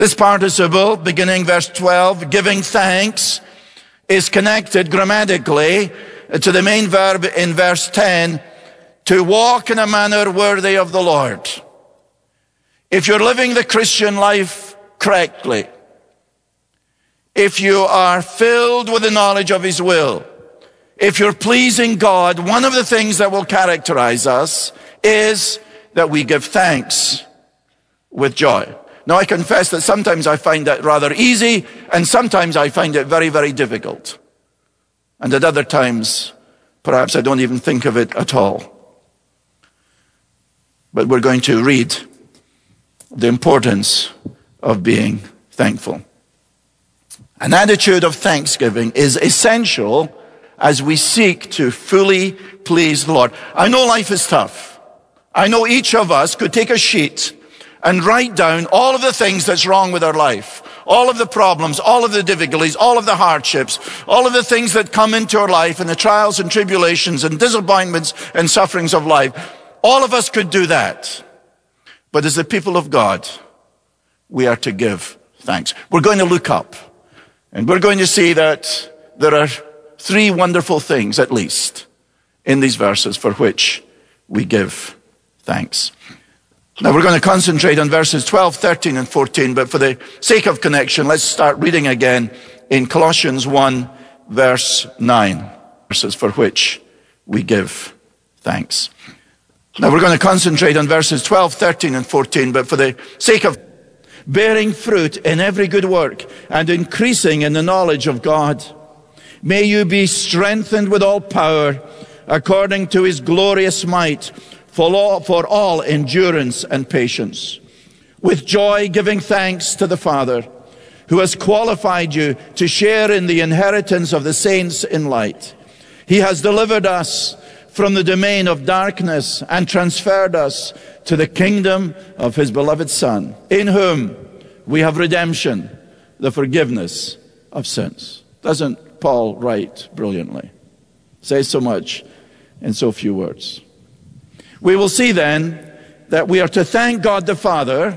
This participle, beginning verse 12, giving thanks, is connected grammatically to the main verb in verse 10, to walk in a manner worthy of the Lord. If you're living the Christian life correctly, if you are filled with the knowledge of His will, if you're pleasing God, one of the things that will characterize us is that we give thanks with joy. Now, I confess that sometimes I find that rather easy, and sometimes I find it very, very difficult. And at other times, perhaps I don't even think of it at all. But we're going to read the importance of being thankful. An attitude of thanksgiving is essential as we seek to fully please the Lord. I know life is tough. I know each of us could take a sheet and write down all of the things that's wrong with our life, all of the problems, all of the difficulties, all of the hardships, all of the things that come into our life and the trials and tribulations and disappointments and sufferings of life. All of us could do that. But as the people of God, we are to give thanks. We're going to look up, and we're going to see that there are three wonderful things, at least, in these verses for which we give thanks. Now we're going to concentrate on verses 12, 13, and 14, but for the sake of connection, let's start reading again in Colossians 1, verse 9, verses for which we give thanks. Now we're going to concentrate on verses 12, 13, and 14, but for the sake of bearing fruit in every good work and increasing in the knowledge of God, may you be strengthened with all power according to His glorious might, for all endurance and patience, with joy giving thanks to the Father, who has qualified you to share in the inheritance of the saints in light. He has delivered us from the domain of darkness and transferred us to the kingdom of His beloved Son, in whom we have redemption, the forgiveness of sins. Doesn't Paul write brilliantly? Says so much in so few words. We will see then that we are to thank God the Father,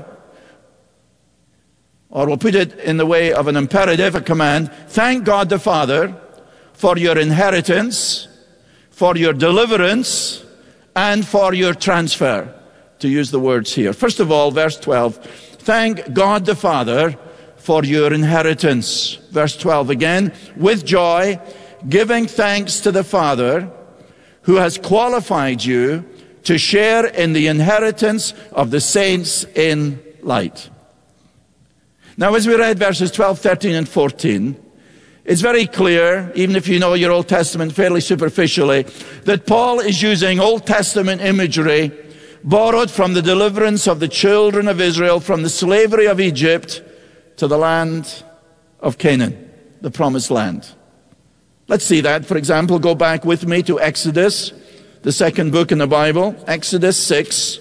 or we'll put it in the way of an imperative, a command. Thank God the Father for your inheritance, for your deliverance, and for your transfer, to use the words here. First of all, verse 12, thank God the Father for your inheritance. Verse 12 again, with joy, giving thanks to the Father, who has qualified you to share in the inheritance of the saints in light. Now, as we read verses 12, 13, and 14, it's very clear, even if you know your Old Testament fairly superficially, that Paul is using Old Testament imagery borrowed from the deliverance of the children of Israel from the slavery of Egypt to the land of Canaan, the promised land. Let's see that. For example, go back with me to Exodus, the second book in the Bible, Exodus 6,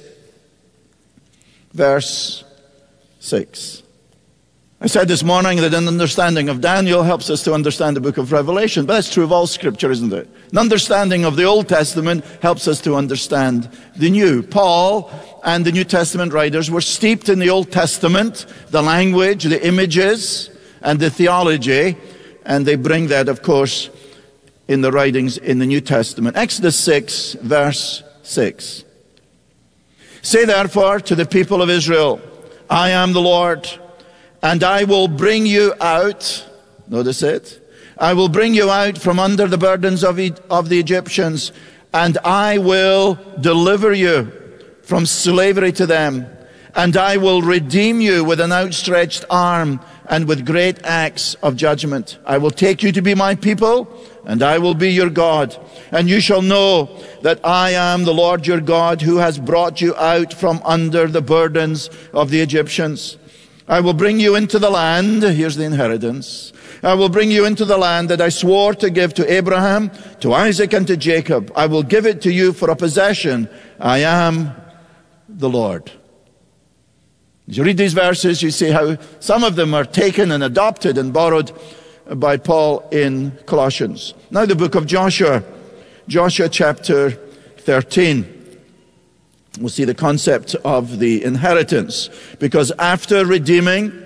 verse 6. I said this morning that an understanding of Daniel helps us to understand the book of Revelation, but that's true of all Scripture, isn't it? An understanding of the Old Testament helps us to understand the New. Paul and the New Testament writers were steeped in the Old Testament, the language, the images, and the theology, and they bring that, of course, in the writings in the New Testament. Exodus 6, verse 6. Say therefore to the people of Israel, I am the Lord, and I will bring you out, notice it, I will bring you out from under the burdens of the Egyptians, and I will deliver you from slavery to them, and I will redeem you with an outstretched arm and with great acts of judgment. I will take you to be my people, and I will be your God. And you shall know that I am the Lord your God, who has brought you out from under the burdens of the Egyptians. I will bring you into the land, here's the inheritance. I will bring you into the land that I swore to give to Abraham, to Isaac, and to Jacob. I will give it to you for a possession. I am the Lord. As you read these verses, you see how some of them are taken and adopted and borrowed by Paul in Colossians. Now the book of Joshua, Joshua chapter 13. We'll see the concept of the inheritance, because after redeeming